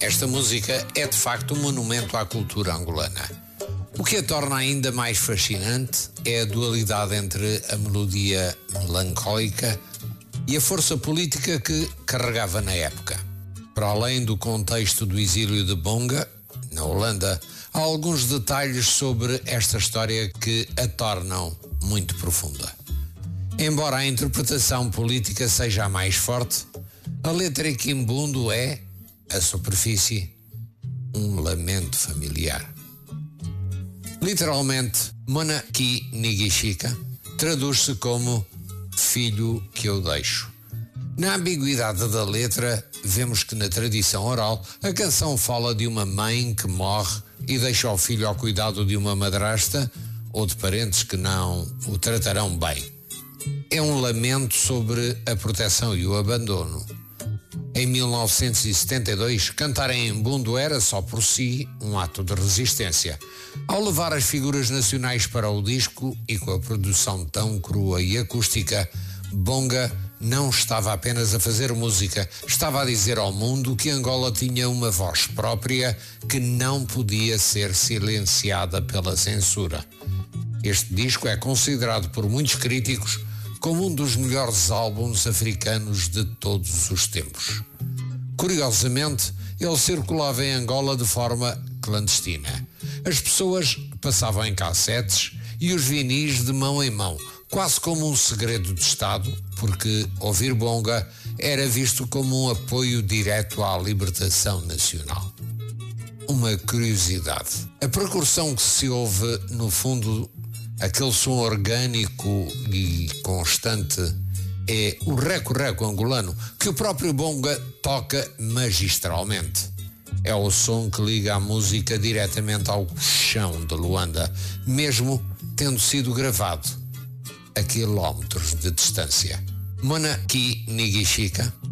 Esta música é de facto um monumento à cultura angolana. O que a torna ainda mais fascinante é a dualidade entre a melodia melancólica e a força política que carregava na época. Para além do contexto do exílio de Bonga, na Holanda, há alguns detalhes sobre esta história que a tornam muito profunda. Embora a interpretação política seja a mais forte, a letra Kimbundo é, à superfície, um lamento familiar. Literalmente, Mona Ki Nigishika traduz-se como filho que eu deixo. Na ambiguidade da letra, vemos que na tradição oral, a canção fala de uma mãe que morre e deixa o filho ao cuidado de uma madrasta ou de parentes que não o tratarão bem. É um lamento sobre a proteção e o abandono. Em 1972, cantar em Mbundo era só por si um ato de resistência. Ao levar as figuras nacionais para o disco e com a produção tão crua e acústica, Bonga não estava apenas a fazer música, estava a dizer ao mundo que Angola tinha uma voz própria que não podia ser silenciada pela censura. Este disco é considerado por muitos críticos como um dos melhores álbuns africanos de todos os tempos. Curiosamente, ele circulava em Angola de forma clandestina. As pessoas passavam em cassetes e os vinis de mão em mão, quase como um segredo de Estado, porque ouvir Bonga era visto como um apoio direto à libertação nacional. Uma curiosidade: a percussão que se ouve no fundo, aquele som orgânico e constante, é o reco-reco angolano, que o próprio Bonga toca magistralmente. É o som que liga a música diretamente ao chão de Luanda, mesmo tendo sido gravado a quilómetros de distância. Mona Ki Nigishika